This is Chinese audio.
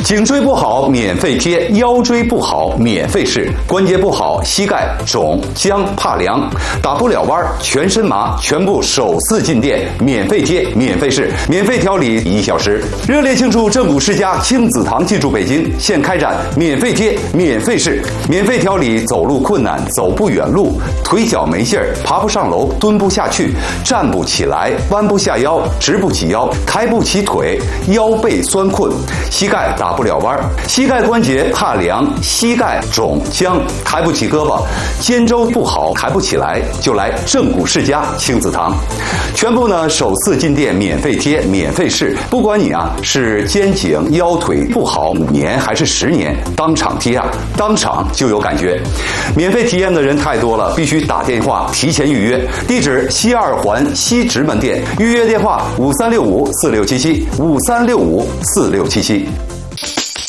颈椎不好免费贴，腰椎不好免费试，关节不好膝盖肿僵怕凉打不了弯全身麻全部首次进店免费贴免费试免费调理1小时。热烈庆祝正骨世家亲子堂进驻北京，现开展免费贴免费试免费调理走路困难走不远路腿脚没劲儿爬不上楼蹲不下去站不起来弯不下腰直不起腰抬不起腿腰背酸困膝盖打不了弯膝盖关节怕凉膝盖肿僵抬不起胳膊肩周不好抬不起来就来正骨世家亲子堂，全部呢首次进店免费贴免费试，不管你是肩颈腰腿不好5年还是10年，当场贴当场就有感觉。免费体验的人太多了，必须打电话提前预约。地址西2环西直门店，预约电话5365467753654677。